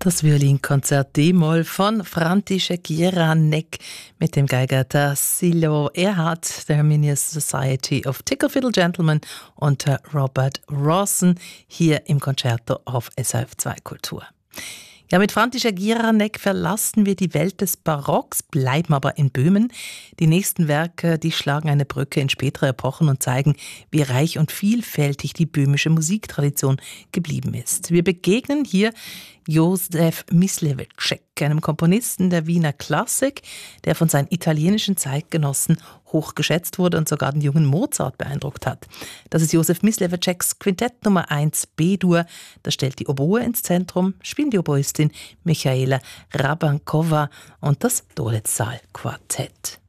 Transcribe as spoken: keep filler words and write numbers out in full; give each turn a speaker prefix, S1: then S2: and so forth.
S1: Das Violinkonzert D-Moll von František Jeranek mit dem Geiger Tassilo Erhardt der Armenian Society of Tickle Fiddle Gentlemen unter Robert Rawson hier im Concerto auf S R F zwei Kultur. Ja, mit František Jeranek verlassen wir die Welt des Barocks, bleiben aber in Böhmen. Die nächsten Werke, die schlagen eine Brücke in spätere Epochen und zeigen, wie reich und vielfältig die böhmische Musiktradition geblieben ist. Wir begegnen hier Józef Mysliveček, einem Komponisten der Wiener Klassik, der von seinen italienischen Zeitgenossen hochgeschätzt wurde und sogar den jungen Mozart beeindruckt hat. Das ist Józef Myslivečeks Quintett Nummer eins B-Dur. Das stellt die Oboe ins Zentrum, spielen die Oboistin Michaela Rabankova und das Dolezal-Quartett.